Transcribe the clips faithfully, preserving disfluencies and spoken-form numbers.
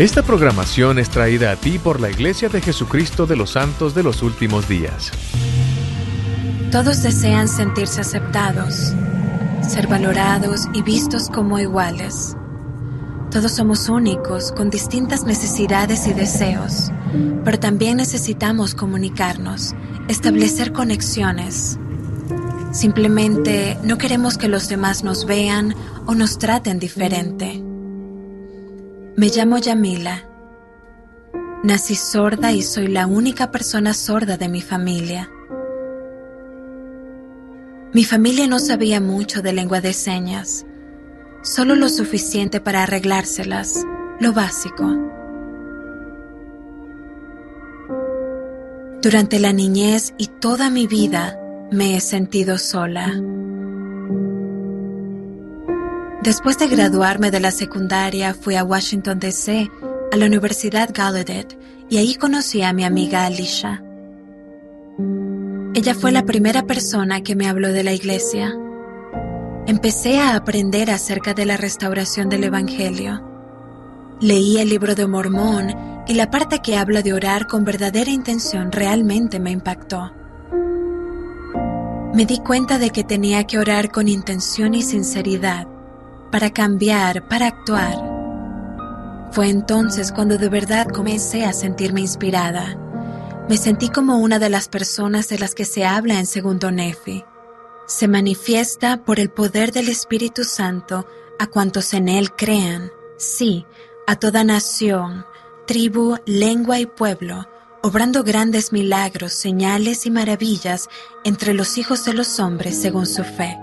Esta programación es traída a ti por la Iglesia de Jesucristo de los Santos de los Últimos Días. Todos desean sentirse aceptados, ser valorados y vistos como iguales. Todos somos únicos, con distintas necesidades y deseos, pero también necesitamos comunicarnos, establecer conexiones. Simplemente no queremos que los demás nos vean o nos traten diferente. Me llamo Yamila. Nací sorda y soy la única persona sorda de mi familia. Mi familia no sabía mucho de lengua de señas, solo lo suficiente para arreglárselas, lo básico. Durante la niñez y toda mi vida me he sentido sola. Después de graduarme de la secundaria, fui a Washington, D C, a la Universidad Gallaudet, y ahí conocí a mi amiga Alicia. Ella fue la primera persona que me habló de la iglesia. Empecé a aprender acerca de la restauración del Evangelio. Leí el libro de Mormón y la parte que habla de orar con verdadera intención realmente me impactó. Me di cuenta de que tenía que orar con intención y sinceridad, para cambiar, para actuar. Fue entonces cuando de verdad comencé a sentirme inspirada. Me sentí como una de las personas de las que se habla en Segundo Nefi. Se manifiesta por el poder del Espíritu Santo a cuantos en Él crean, sí, a toda nación, tribu, lengua y pueblo, obrando grandes milagros, señales y maravillas entre los hijos de los hombres según su fe.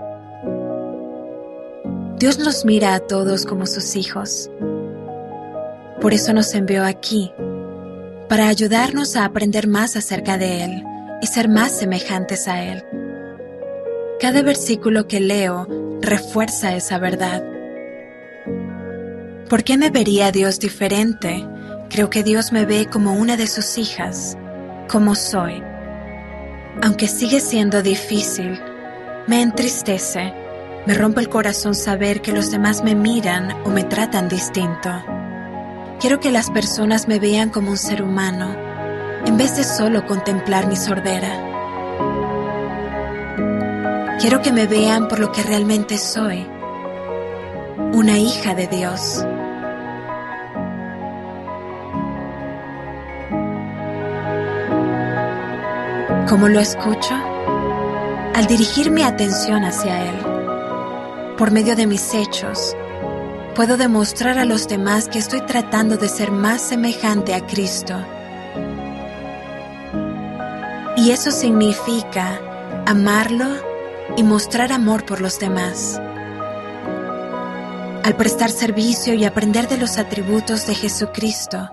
Dios nos mira a todos como sus hijos. Por eso nos envió aquí, para ayudarnos a aprender más acerca de Él y ser más semejantes a Él. Cada versículo que leo refuerza esa verdad. ¿Por qué me vería Dios diferente? Creo que Dios me ve como una de sus hijas, como soy. Aunque sigue siendo difícil, me entristece, me rompe el corazón saber que los demás me miran o me tratan distinto. Quiero que las personas me vean como un ser humano, en vez de solo contemplar mi sordera. Quiero que me vean por lo que realmente soy, una hija de Dios. ¿Cómo lo escucho? Al dirigir mi atención hacia Él. Por medio de mis hechos, puedo demostrar a los demás que estoy tratando de ser más semejante a Cristo. Y eso significa amarlo y mostrar amor por los demás. Al prestar servicio y aprender de los atributos de Jesucristo,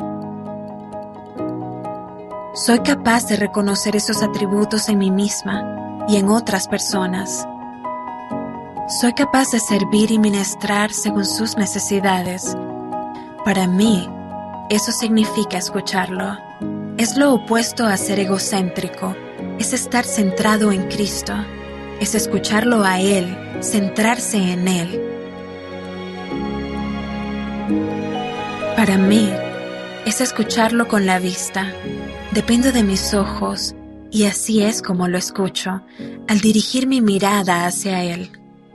soy capaz de reconocer esos atributos en mí misma y en otras personas. Soy capaz de servir y ministrar según sus necesidades. Para mí, eso significa escucharlo. Es lo opuesto a ser egocéntrico. Es estar centrado en Cristo. Es escucharlo a Él, centrarse en Él. Para mí, es escucharlo con la vista. Dependo de mis ojos, y así es como lo escucho, al dirigir mi mirada hacia Él.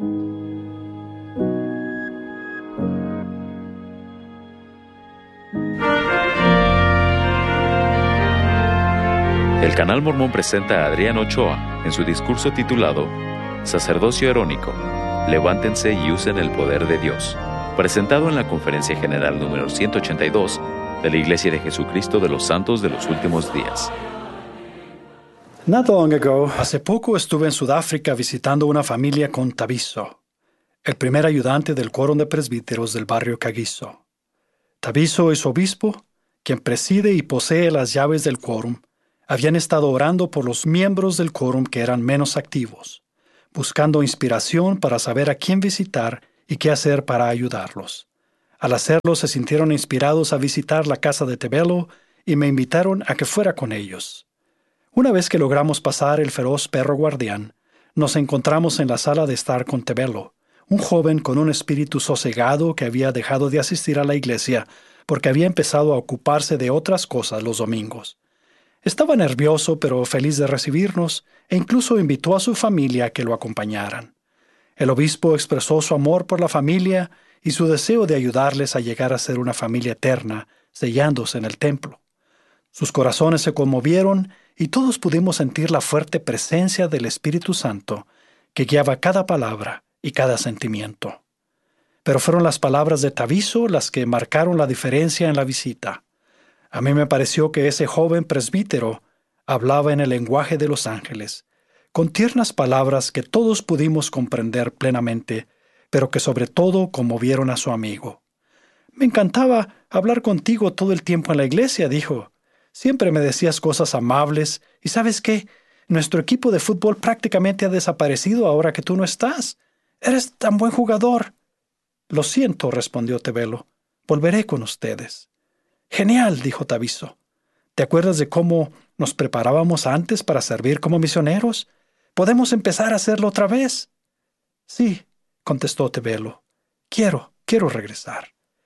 El Canal Mormón presenta a Adrián Ochoa en su discurso titulado Sacerdocio Arónico, levántense y usen el poder de Dios, presentado en la Conferencia General número ciento ochenta y dos de la Iglesia de Jesucristo de los Santos de los Últimos Días. Not long ago, hace poco estuve en Sudáfrica visitando una familia con Tabiso, el primer ayudante del quórum de presbíteros del barrio Kagiso. Tabiso y su obispo, quien preside y posee las llaves del quórum, habían estado orando por los miembros del quórum que eran menos activos, buscando inspiración para saber a quién visitar y qué hacer para ayudarlos. Al hacerlo, se sintieron inspirados a visitar la casa de Tebelo y me invitaron a que fuera con ellos. Una vez que logramos pasar el feroz perro guardián, nos encontramos en la sala de estar con Tebelo, un joven con un espíritu sosegado que había dejado de asistir a la iglesia porque había empezado a ocuparse de otras cosas los domingos. Estaba nervioso pero feliz de recibirnos e incluso invitó a su familia a que lo acompañaran. El obispo expresó su amor por la familia y su deseo de ayudarles a llegar a ser una familia eterna, sellándose en el templo. Sus corazones se conmovieron y todos pudimos sentir la fuerte presencia del Espíritu Santo que guiaba cada palabra y cada sentimiento. Pero fueron las palabras de Taviso las que marcaron la diferencia en la visita. A mí me pareció que ese joven presbítero hablaba en el lenguaje de los ángeles, con tiernas palabras que todos pudimos comprender plenamente, pero que sobre todo conmovieron a su amigo. «Me encantaba hablar contigo todo el tiempo en la iglesia», dijo. «Siempre me decías cosas amables, y ¿sabes qué? Nuestro equipo de fútbol prácticamente ha desaparecido ahora que tú no estás. Eres tan buen jugador». «Lo siento», respondió Tebelo. «Volveré con ustedes». «Genial», dijo Taviso. «¿Te acuerdas de cómo nos preparábamos antes para servir como misioneros? ¿Podemos empezar a hacerlo otra vez?» «Sí», contestó Tebelo. «Quiero, quiero regresar».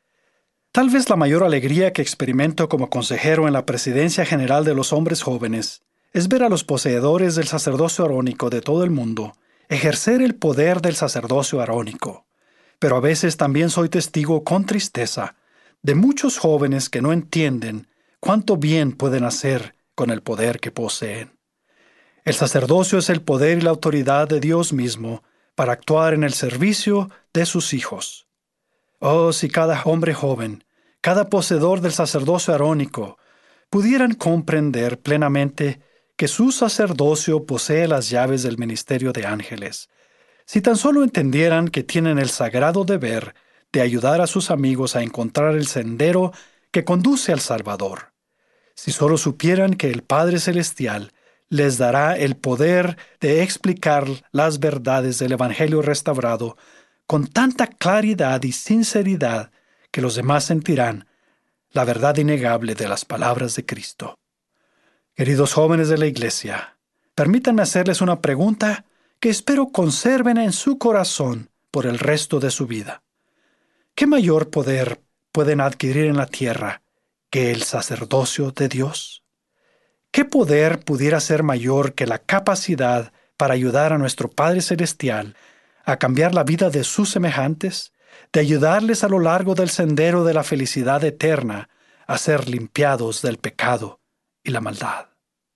Tal vez la mayor alegría que experimento como consejero en la Presidencia General de los Hombres Jóvenes es ver a los poseedores del sacerdocio arónico de todo el mundo ejercer el poder del sacerdocio arónico. Pero a veces también soy testigo con tristeza de muchos jóvenes que no entienden cuánto bien pueden hacer con el poder que poseen. El sacerdocio es el poder y la autoridad de Dios mismo para actuar en el servicio de sus hijos. Oh, si cada hombre joven, cada poseedor del sacerdocio arónico, pudieran comprender plenamente que su sacerdocio posee las llaves del ministerio de ángeles, si tan solo entendieran que tienen el sagrado deber de ayudar a sus amigos a encontrar el sendero que conduce al Salvador, si solo supieran que el Padre Celestial les dará el poder de explicar las verdades del Evangelio restaurado con tanta claridad y sinceridad que los demás sentirán la verdad innegable de las palabras de Cristo. Queridos jóvenes de la Iglesia, permítanme hacerles una pregunta que espero conserven en su corazón por el resto de su vida. ¿Qué mayor poder pueden adquirir en la tierra que el sacerdocio de Dios? ¿Qué poder pudiera ser mayor que la capacidad para ayudar a nuestro Padre Celestial a cambiar la vida de sus semejantes, de ayudarles a lo largo del sendero de la felicidad eterna a ser limpiados del pecado y la maldad?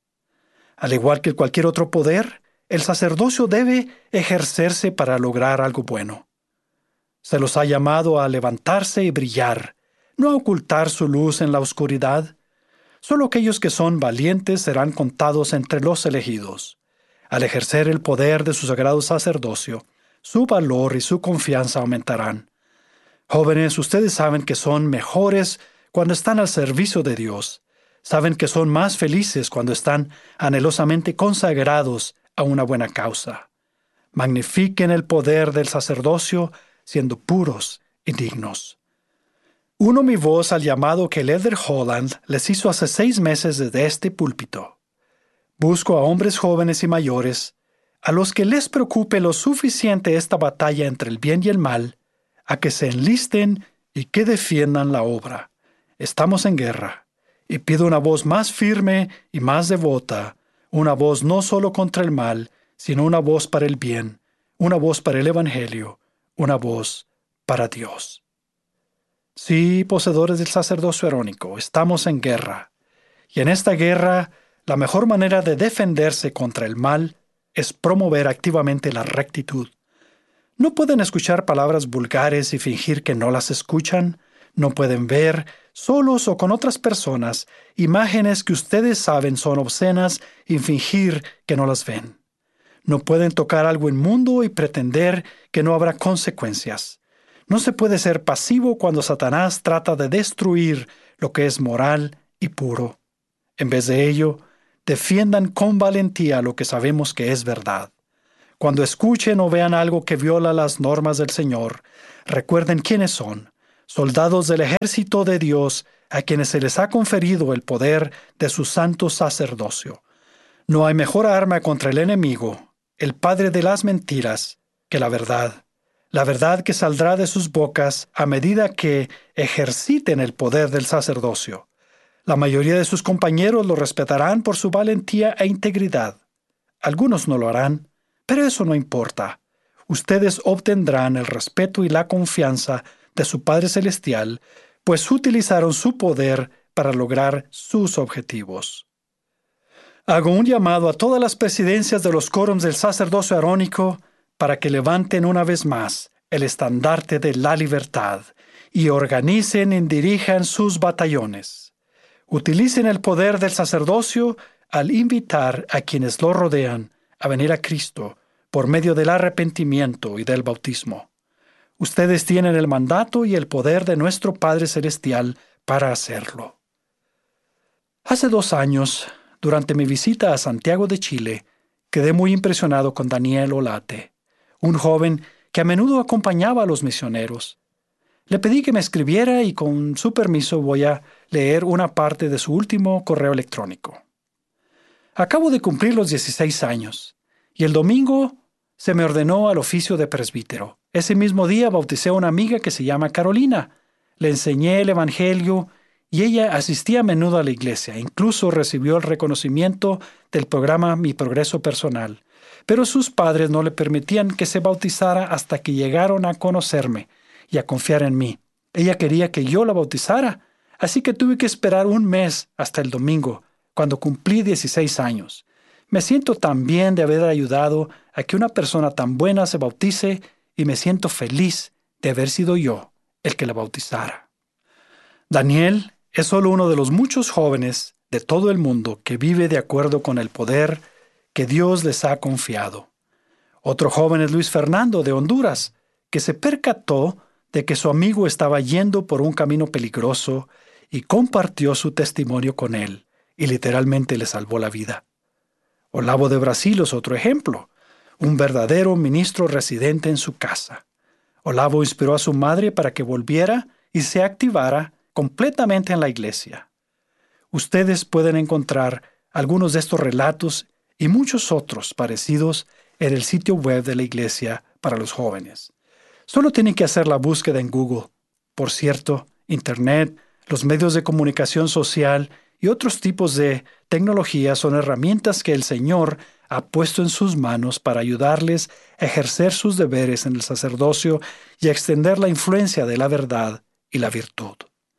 Al igual que cualquier otro poder, el sacerdocio debe ejercerse para lograr algo bueno. Se los ha llamado a levantarse y brillar, no a ocultar su luz en la oscuridad. Solo aquellos que son valientes serán contados entre los elegidos. Al ejercer el poder de su sagrado sacerdocio, su valor y su confianza aumentarán. Jóvenes, ustedes saben que son mejores cuando están al servicio de Dios. Saben que son más felices cuando están anhelosamente consagrados a una buena causa. Magnifiquen el poder del sacerdocio siendo puros y dignos. Uno mi voz al llamado que Elder Holland les hizo hace seis meses desde este púlpito. Busco a hombres jóvenes y mayores, a los que les preocupe lo suficiente esta batalla entre el bien y el mal, a que se enlisten y que defiendan la obra. Estamos en guerra, y pido una voz más firme y más devota, una voz no solo contra el mal, sino una voz para el bien, una voz para el Evangelio, una voz para Dios. Sí, poseedores del sacerdocio arónico, estamos en guerra, y en esta guerra la mejor manera de defenderse contra el mal es promover activamente la rectitud. No pueden escuchar palabras vulgares y fingir que no las escuchan. No pueden ver, solos o con otras personas, imágenes que ustedes saben son obscenas y fingir que no las ven. No pueden tocar algo inmundo y pretender que no habrá consecuencias. No se puede ser pasivo cuando Satanás trata de destruir lo que es moral y puro. En vez de ello, defiendan con valentía lo que sabemos que es verdad. Cuando escuchen o vean algo que viola las normas del Señor, recuerden quiénes son, soldados del ejército de Dios a quienes se les ha conferido el poder de su santo sacerdocio. No hay mejor arma contra el enemigo, el padre de las mentiras, que la verdad. la verdad que saldrá de sus bocas a medida que ejerciten el poder del sacerdocio. La mayoría de sus compañeros lo respetarán por su valentía e integridad. Algunos no lo harán, pero eso no importa. Ustedes obtendrán el respeto y la confianza de su Padre Celestial, pues utilizaron su poder para lograr sus objetivos. Hago un llamado a todas las presidencias de los quórums del sacerdocio arónico para que levanten una vez más el estandarte de la libertad y organicen y dirijan sus batallones. Utilicen el poder del sacerdocio al invitar a quienes lo rodean a venir a Cristo por medio del arrepentimiento y del bautismo. Ustedes tienen el mandato y el poder de nuestro Padre Celestial para hacerlo. Hace dos años, durante mi visita a Santiago de Chile, quedé muy impresionado con Daniel Olate, un joven que a menudo acompañaba a los misioneros. Le pedí que me escribiera y con su permiso voy a leer una parte de su último correo electrónico. Acabo de cumplir los dieciséis años y el domingo se me ordenó al oficio de presbítero. Ese mismo día bauticé a una amiga que se llama Carolina. Le enseñé el Evangelio y ella asistía a menudo a la iglesia. Incluso recibió el reconocimiento del programa Mi Progreso Personal. Pero sus padres no le permitían que se bautizara hasta que llegaron a conocerme y a confiar en mí. Ella quería que yo la bautizara, así que tuve que esperar un mes hasta el domingo, cuando cumplí dieciséis años. Me siento tan bien de haber ayudado a que una persona tan buena se bautice y me siento feliz de haber sido yo el que la bautizara. Daniel es solo uno de los muchos jóvenes de todo el mundo que vive de acuerdo con el poder que Dios les ha confiado. Otro joven es Luis Fernando de Honduras, que se percató de que su amigo estaba yendo por un camino peligroso y compartió su testimonio con él y literalmente le salvó la vida. Olavo de Brasil es otro ejemplo, un verdadero ministro residente en su casa. Olavo inspiró a su madre para que volviera y se activara completamente en la iglesia. Ustedes pueden encontrar algunos de estos relatos y muchos otros parecidos en el sitio web de la Iglesia para los Jóvenes. Solo tienen que hacer la búsqueda en Google. Por cierto, Internet, los medios de comunicación social y otros tipos de tecnología son herramientas que el Señor ha puesto en sus manos para ayudarles a ejercer sus deberes en el sacerdocio y a extender la influencia de la verdad y la virtud.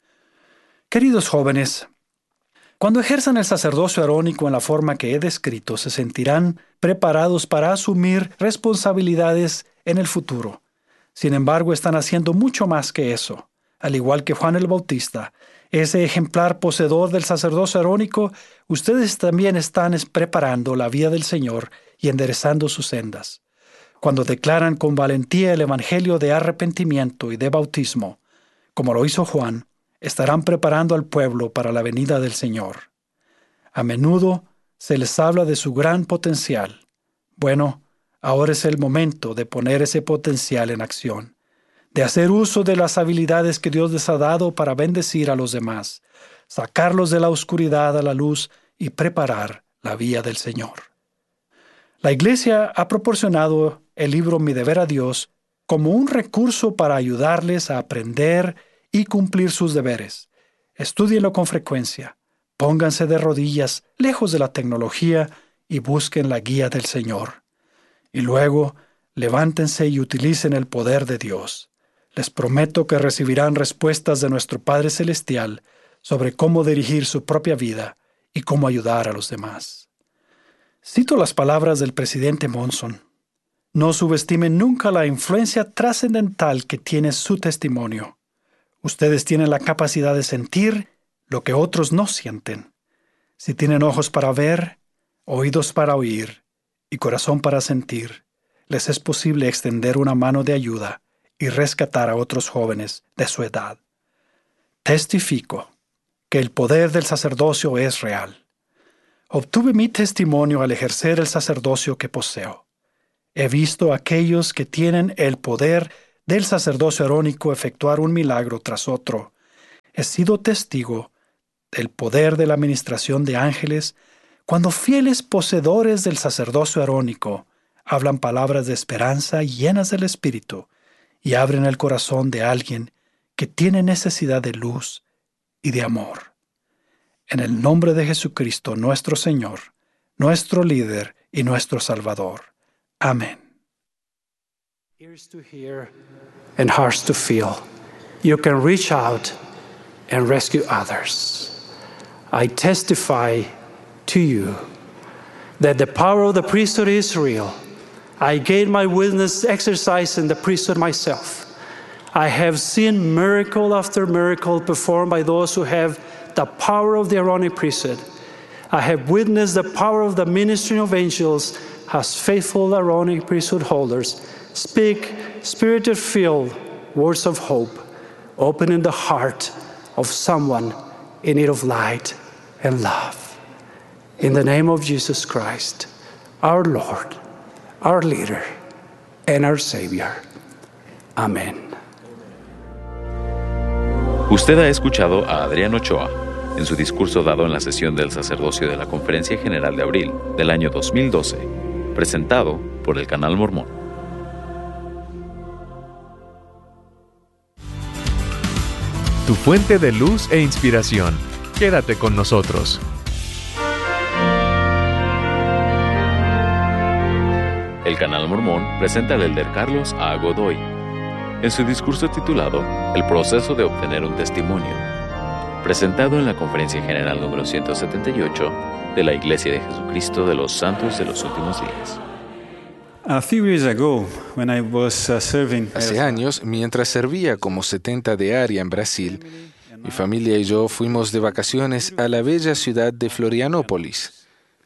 Queridos jóvenes, cuando ejerzan el sacerdocio arónico en la forma que he descrito, se sentirán preparados para asumir responsabilidades en el futuro. Sin embargo, están haciendo mucho más que eso. Al igual que Juan el Bautista, ese ejemplar poseedor del sacerdocio arónico, ustedes también están preparando la vía del Señor y enderezando sus sendas. Cuando declaran con valentía el evangelio de arrepentimiento y de bautismo, como lo hizo Juan, estarán preparando al pueblo para la venida del Señor. A menudo se les habla de su gran potencial. Bueno, ahora es el momento de poner ese potencial en acción, de hacer uso de las habilidades que Dios les ha dado para bendecir a los demás, sacarlos de la oscuridad a la luz y preparar la vía del Señor. La Iglesia ha proporcionado el libro Mi Deber a Dios como un recurso para ayudarles a aprender y cumplir sus deberes. Estúdienlo con frecuencia, pónganse de rodillas lejos de la tecnología y busquen la guía del Señor. Y luego, levántense y utilicen el poder de Dios. Les prometo que recibirán respuestas de nuestro Padre Celestial sobre cómo dirigir su propia vida y cómo ayudar a los demás. Cito las palabras del presidente Monson. No subestimen nunca la influencia trascendental que tiene su testimonio. Ustedes tienen la capacidad de sentir lo que otros no sienten. Si tienen ojos para ver, oídos para oír y corazón para sentir, les es posible extender una mano de ayuda y rescatar a otros jóvenes de su edad. Testifico que el poder del sacerdocio es real. Obtuve mi testimonio al ejercer el sacerdocio que poseo. He visto a aquellos que tienen el poder del sacerdocio arónico efectuar un milagro tras otro. He sido testigo del poder de la administración de ángeles cuando fieles poseedores del sacerdocio arónico hablan palabras de esperanza llenas del Espíritu y abren el corazón de alguien que tiene necesidad de luz y de amor. En el nombre de Jesucristo, nuestro Señor, nuestro líder y nuestro Salvador. Amén. Ears to hear and hearts to feel. You can reach out and rescue others. I testify to you that the power of the priesthood is real. I gave my witness exercise in the priesthood myself. I have seen miracle after miracle performed by those who have the power of the Aaronic priesthood. I have witnessed the power of the ministry of angels as faithful Aaronic priesthood holders speak spirit-filled words of hope, opening the heart of someone in need of light and love. In the name of Jesus Christ, our Lord, our leader, and our Savior. Amén. Usted ha escuchado a Adrián Ochoa en su discurso dado en la sesión del sacerdocio de la Conferencia General de Abril del año dos mil doce, presentado por el Canal Mormón. Tu fuente de luz e inspiración. Quédate con nosotros. El Canal Mormón presenta al elder Carlos A. Godoy en su discurso titulado El proceso de obtener un testimonio, presentado en la Conferencia General número ciento setenta y ocho de la Iglesia de Jesucristo de los Santos de los Últimos Días. Hace años, mientras servía como setenta de área en Brasil, mi familia y yo fuimos de vacaciones a la bella ciudad de Florianópolis.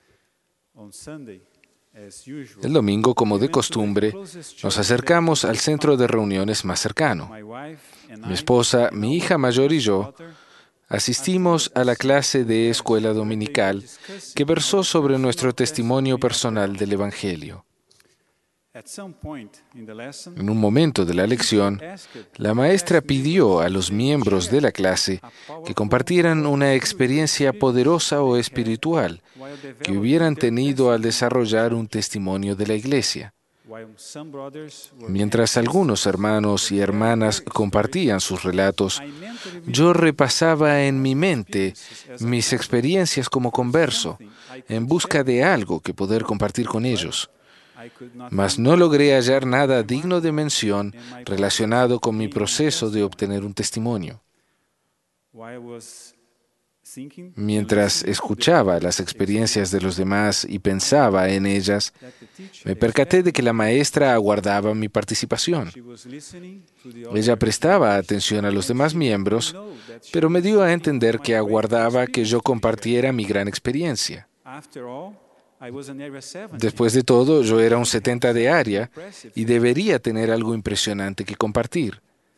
El domingo, como de costumbre, nos acercamos al centro de reuniones más cercano. Mi esposa, mi hija mayor y yo asistimos a la clase de escuela dominical que versó sobre nuestro testimonio personal del Evangelio. En un momento de la lección, la maestra pidió a los miembros de la clase que compartieran una experiencia poderosa o espiritual que hubieran tenido al desarrollar un testimonio de la iglesia. Mientras algunos hermanos y hermanas compartían sus relatos, yo repasaba en mi mente mis experiencias como converso, en busca de algo que poder compartir con ellos. Mas no logré hallar nada digno de mención relacionado con mi proceso de obtener un testimonio. Mientras escuchaba las experiencias de los demás y pensaba en ellas, me percaté de que la maestra aguardaba mi participación. Ella prestaba atención a los demás miembros, pero me dio a entender que aguardaba que yo compartiera mi gran experiencia. Después de todo, yo era un setenta de área y debería tener algo impresionante que compartir.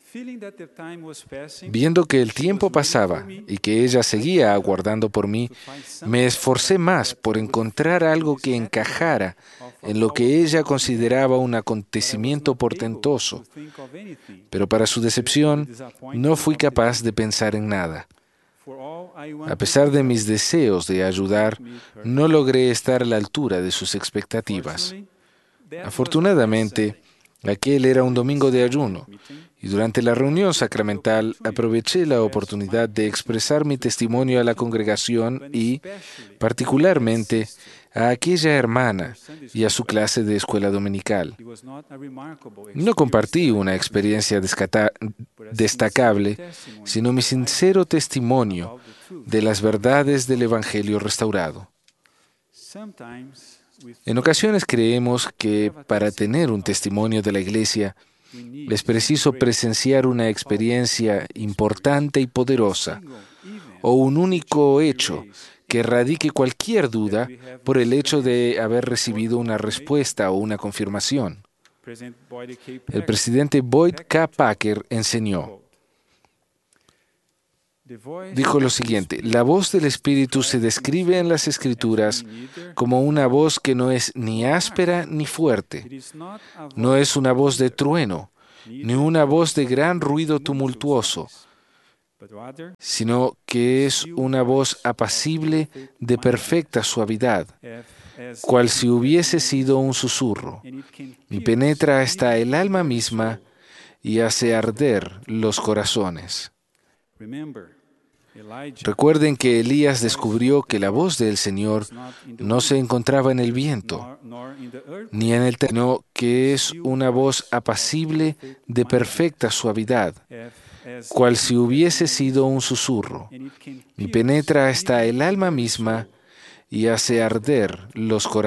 Viendo que el tiempo pasaba y que ella seguía aguardando por mí, me esforcé más por encontrar algo que encajara en lo que ella consideraba un acontecimiento portentoso. Pero para su decepción, no fui capaz de pensar en nada. A pesar de mis deseos de ayudar, no logré estar a la altura de sus expectativas. Afortunadamente, aquel era un domingo de ayuno, y durante la reunión sacramental aproveché la oportunidad de expresar mi testimonio a la congregación y, particularmente, a aquella hermana y a su clase de escuela dominical. No compartí una experiencia destacable, sino mi sincero testimonio de las verdades del Evangelio restaurado. En ocasiones creemos que para tener un testimonio de la Iglesia es preciso presenciar una experiencia importante y poderosa o un único hecho que erradique cualquier duda por el hecho de haber recibido una respuesta o una confirmación. El presidente Boyd K. Packer enseñó, dijo lo siguiente: la voz del Espíritu se describe en las Escrituras como una voz que no es ni áspera ni fuerte. No es una voz de trueno, ni una voz de gran ruido tumultuoso, sino que es una voz apacible de perfecta suavidad, cual si hubiese sido un susurro, y penetra hasta el alma misma y hace arder los corazones. Recuerden que Elías descubrió que la voz del Señor no se encontraba en el viento, ni en el terreno, que es una voz apacible de perfecta suavidad, cual si hubiese sido un susurro, y penetra hasta el alma misma y hace arder los corazones.